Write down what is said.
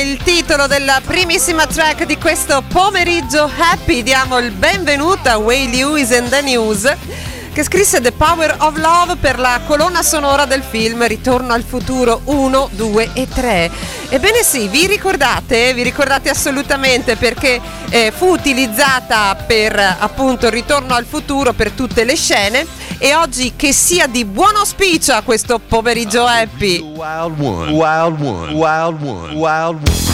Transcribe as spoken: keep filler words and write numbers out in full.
il titolo della primissima track di questo pomeriggio happy. Diamo il benvenuto a Huey Lewis and the News, che scrisse The Power of Love per la colonna sonora del film Ritorno al futuro uno, due e tre. Ebbene sì, vi ricordate? Vi ricordate assolutamente, perché eh, fu utilizzata per appunto Ritorno al futuro per tutte le scene, e oggi che sia di buon auspicio a questo pomeriggio happy. Wild one, wild one, wild one, wild one.